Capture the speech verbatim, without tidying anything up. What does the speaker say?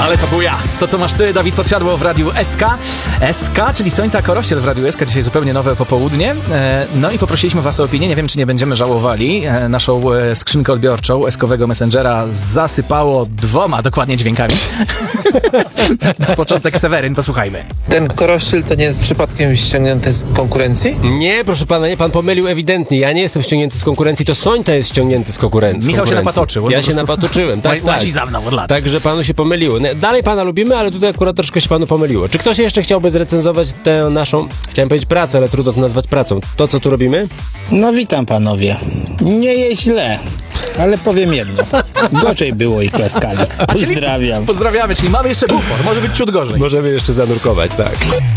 Ale to buja. To, co masz ty, Dawid Podsiadło w Radiu S K. S K, czyli Sońta Korosiel w Radiu S K. Dzisiaj zupełnie nowe popołudnie. No i poprosiliśmy was o opinię. Nie wiem, czy nie będziemy żałowali. Naszą skrzynkę odbiorczą S-kowego Messengera zasypało dwoma dokładnie dźwiękami. Na początek Seweryn, posłuchajmy. Ten Korosiel to nie jest przypadkiem ściągnięty z konkurencji? Nie, proszę pana, nie, pan pomylił ewidentnie. Ja nie jestem ściągnięty z konkurencji, to Sońta jest ściągnięty z konkurencji. Michał się napatoczył. Ja się napatoczyłem, tak, tak. Łazi za mną od lat. Także panu się pomyliło. Dalej pana lubimy, ale tutaj akurat troszkę się panu pomyliło. Czy ktoś jeszcze chciałby zrecenzować tę naszą, chciałem powiedzieć pracę, ale trudno to nazwać pracą. To, co tu robimy? No witam panowie. Nie jest źle, ale powiem jedno. Gorzej było i klaskali. Pozdrawiam. Pozdrawiamy, czyli mamy jeszcze bufor. Może być ciut gorzej. Możemy jeszcze zanurkować, tak.